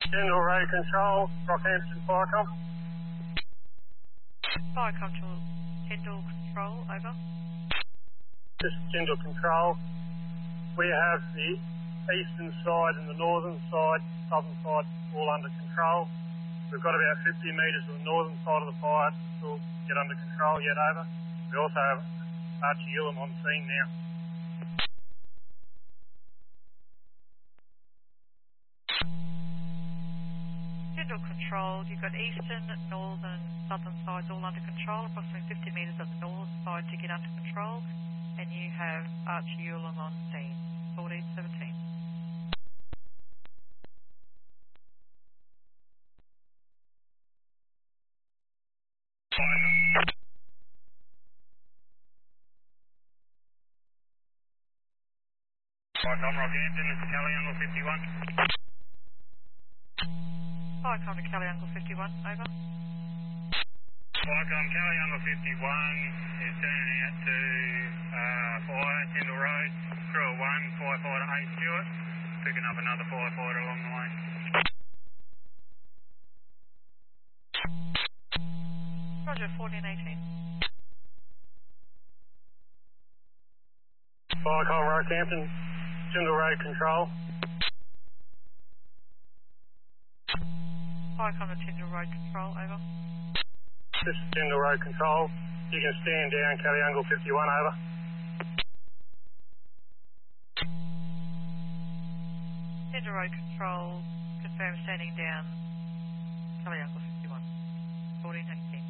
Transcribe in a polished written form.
Tyndall Road Control, Rockhampton Firecom. Firecom to Tyndall Control, over. This is Tyndall Control. We have the eastern side and the northern side, southern side, all under control. We've got about 50 metres of the northern side of the fire to still get under control yet, over. We also have Archie Ulam on scene now. Tyndall Control, you've got eastern, northern, southern sides all under control, approximately 50 metres of the northern side to get under control, and you have Archie Ulam on scene, 1417. Firecom Rockhampton, this is Kelly Angle 51. Firecom to Kelly Angle 51, over. Firecom Kelly Angle 51 is turning out to fire, Tyndall Road, crew of 1, firefighter A Stewart, picking up another firefighter along the way. Roger, 1418. Firecom Rockhampton, Tyndall Road Control. Firecom to Tyndall Road Control, over. This is Tyndall Road Control. You can stand down, Kelly Angle 51, over. Tyndall Road Control, confirm standing down, Kelly Angle 51, 1418.